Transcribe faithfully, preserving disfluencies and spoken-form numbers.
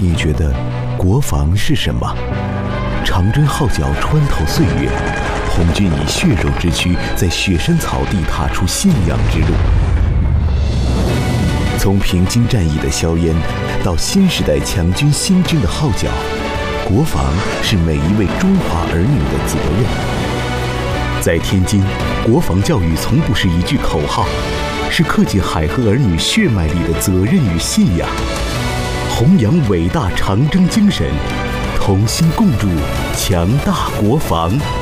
你觉得国防是什么？长征号角穿透岁月，红军以血肉之躯在雪山草地踏出信仰之路。从平津战役的硝烟，到新时代强军新征的号角，国防是每一位中华儿女的责任。在天津，国防教育从不是一句口号，是刻进海河儿女血脉里的责任与信仰。弘扬伟大长征精神，同心共筑强大国防。